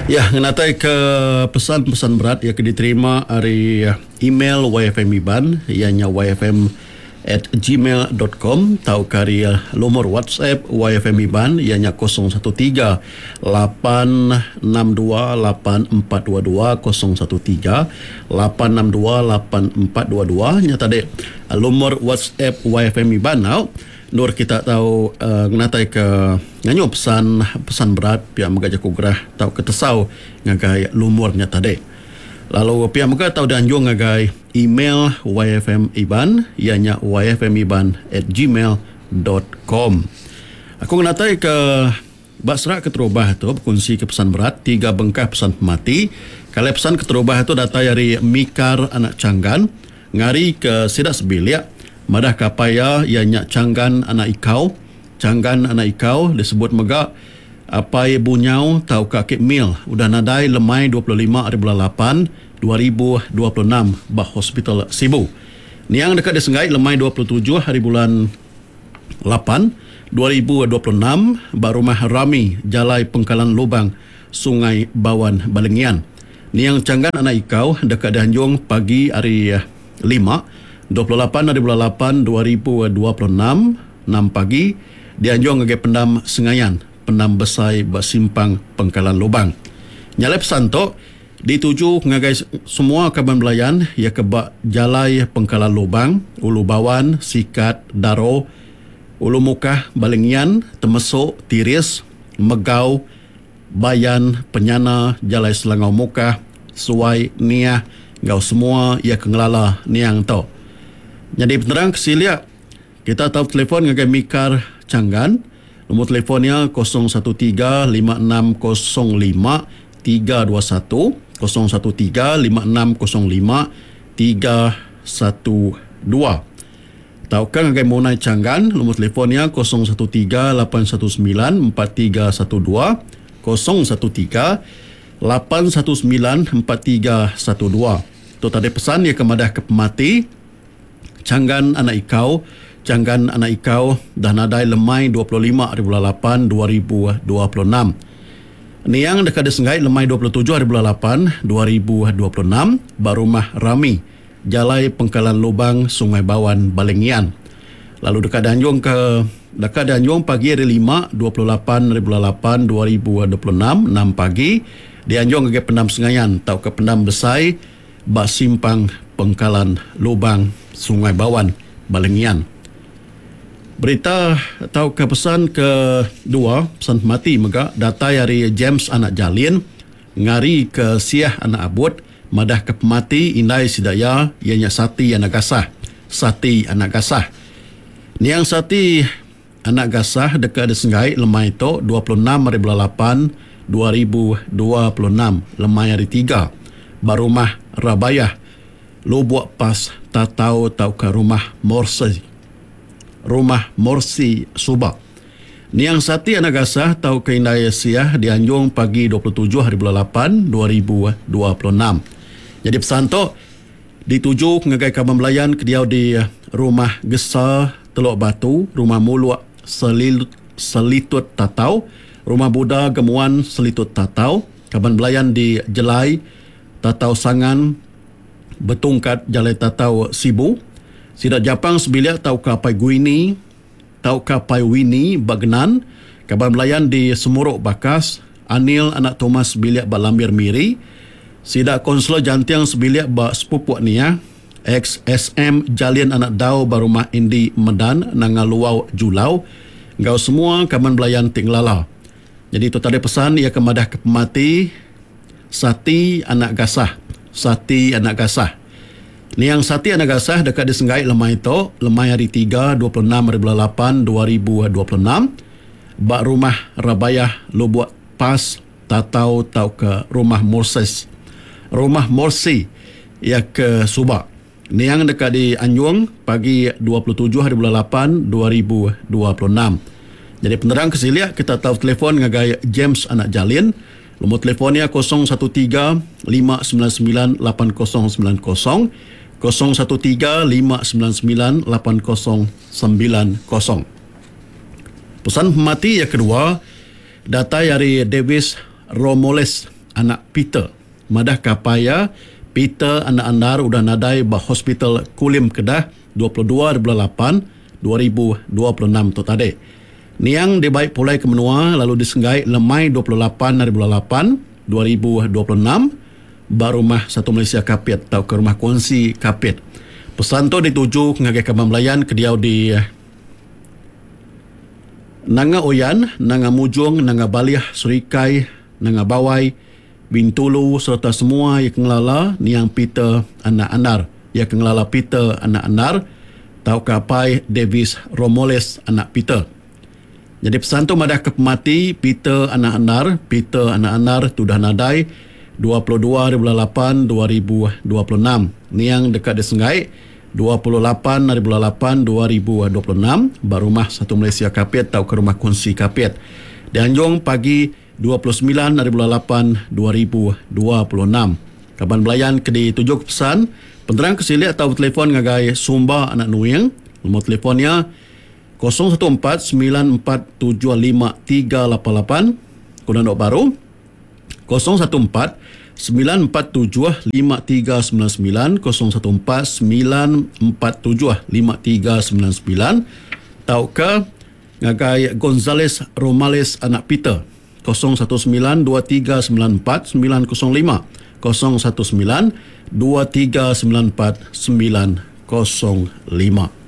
Ya, ngenatai ke pesan-pesan berat yang diterima dari email YFM Iban, ianya yfm@gmail.com, tau kari nomor WhatsApp YFM Iban, ianya 013 862 8422 013 862 8422. Nya tadi nomor WhatsApp YFM Iban now. Nur kita tahu ngatai ke nganyo pesan berat pihak magaja kugrah tahu ketesau ngagai lumurnya tadi. Lalu pihak magaja tahu danjung ngagai email YFM Iban, ianya yfmiban@gmail.com. Aku ngatai ke Basra Keterubah tu berkongsi ke pesan berat 3 bengkah pesan pemati. Kalau pesan Keterubah itu data dari Mikar anak Canggan ngari ke Sidak Sebilik madah kapaya ianya Canggan anak ikau. Canggan anak ikau disebut megak apai bunyau tau kakik mil udah nadai lemai 25 hari bulan 8 2026 bah hospital Sibu. Niang dekat disenggai lemai 27 hari bulan 8 2026 bah rumah Rami Jalai Pengkalan Lubang Sungai Bawan Balengian. Niang Canggan anak ikau dekat Danjung pagi hari 28 hari bulan 8 2026 6 pagi dianjung ngage pendam Sengayan pendam Besai Basimpang Pengkalan Lubang. Nyalep santo dituju ngagai semua kaban belayan ya kebak Jalai Pengkalan Lubang, Ulu Bawan, Sikat, Daro, Ulu Mukah, Balengian, Temesuk, Tiris, Megau, Bayan, Penyana, Jalai Selangau Mukah, Suai, Niah, gau semua ya kengelala niang to. Jadi penerang kesilia kita tahu telefon ngagai Mikar Canggan. Nombor telefonnya 013 5605 321 013 5605 312. Tahukah ngagai Monai Canggan, nombor telefonnya 013 819 4312 013 819 4312. Tu tadi pesan ya kemadah ke pemati Canggan anak ikau. Canggan anak ikau dah nadai lemai 25 hari bulan 8 2026. Niang dekat disenggai lemai 27 hari bulan 8 2026 barumah Rami Jalai Pengkalan Lubang Sungai Bawan Balengian. Lalu dekat Danjung pagi hari 5 28 hari bulan 8 2026 6 pagi dianjung ke pendam Sengayan tau ke pendam Besai Basimpang Pengkalan Lubang Sungai Bawan Balengian. Berita atau ke pesan kedua, pesan mati mega data dari James anak Jalin ngari ke Siah anak Abud madah ke pemati indai sidaya ianya Sati anak Gasah. Sati anak Gasah. Niang Sati anak Gasah dekat disenggai lemai itu 26 hari bulan 8 2026 lemai hari 3 barumah Rabayah Lubuk Pas tatau tau ke rumah Morsi Subak. Niang Sati anak Gasah tau ke Indai Siah dianjung pagi 27 hari bulan 8 2026. Jadi pesan tu dituju ngagai kaban melayan kediau di rumah Gesa Teluk Batu, rumah Muluk Selitut Tatau, rumah Buddha Gemuan Selitut Tatau, kaban melayan di Jelai Tatau Sangan Betungkat Jalai Tatau Sibu. Sidak Japang sebilik tau kapai Guini, tau kapai Wini Bagnan, kabar melayan di Semuruk Bakas, Anil anak Thomas sebilik Balambir Miri, sidak konsular Jantiang sebilik ba Sepupuk Nia, XSM Jalin anak Dau barumah Indi Medan, Nangaluau Julau, gau semua kabar melayan Tinglala. Jadi itu tadi pesan ia kemadah ke pemati Sati anak Gasah, Sati anak Gasah. Niang Sati anak Gasah dekat disenggai lemai itu, lemai hari 3, 26 hari bulan 8, 2026. Bak rumah Rabayah Lubuk Pas, tatau tau ke rumah Morsi. Rumah Morsi, ia ke Subak. Niang dekat di Anjung, pagi 27 hari bulan 8, 2026. Jadi penerang kesiliak, kita tahu telefon ngagai James anak Jalin. Nombor telefonnya 013 599 8090 013 599 8090. Pesan pemati yang kedua, data dari Davis Romoles anak Peter. Madah kapaya Peter anak andar udah nadai bah hospital Kulim Kedah 22/8/2026 tu tadi. Niang dibaik pulai ke menua lalu disenggai lemai 28/8/2026 barumah satu Malaysia Kapit atau ke rumah kongsi Kapit. Pesan tu dituju ngagai Kaban Melayan ke diau di Nanga Oyan, Nanga Mujung, Nanga Baliah, Surikai, Nanga Bawai, Bintulu serta semua yang kengelala niang Peter anak andar. Yang kengelala Peter anak andar tau kapai Davis Romoles anak Peter. Jadi pesan tu madah ke pemati Peter anak andar. Peter anak andar tu dah nadai 22/8/2026. Niang dekat Desenggai 28/8/2026 barumah satu Malaysia Kapit tau ke rumah kongsi Kapit. Di Anjung pagi 29/8/2026. Kaban Belayan ke ditujuk pesan penterang kesilik atau telefon ngagai Sumba anak Nuing. Nombor telefonnya 0149475388. Kemudian nombor baru 0149475399 0149475399 tau ke ngagai Gonzales Romales anak Peter 0192394905 0192394905.